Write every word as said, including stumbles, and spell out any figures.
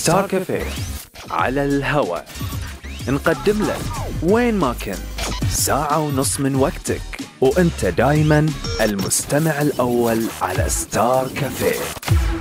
ستار كافيه على الهوا، نقدم لك وين ما كنت ساعة ونص من وقتك، وانت دايما المستمع الأول على ستار كافيه.